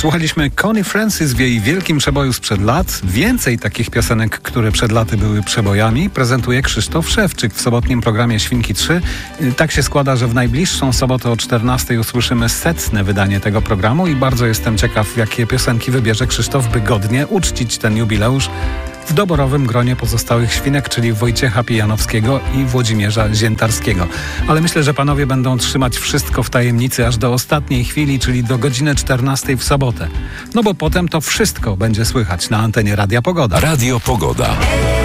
Słuchaliśmy Connie Francis w jej wielkim przeboju sprzed lat. Więcej takich piosenek, które przed laty były przebojami, prezentuje Krzysztof Szewczyk w sobotnim programie Świnki 3. Tak się składa, że w najbliższą sobotę o 14 usłyszymy 100. wydanie tego programu i bardzo jestem ciekaw, jakie piosenki wybierze Krzysztof, by godnie uczcić ten jubileusz w doborowym gronie pozostałych świnek, czyli Wojciecha Pijanowskiego i Włodzimierza Ziętarskiego. Ale myślę, że panowie będą trzymać wszystko w tajemnicy aż do ostatniej chwili, czyli do godziny 14 w sobotę. No bo potem to wszystko będzie słychać na antenie Radia Pogoda. Radio Pogoda.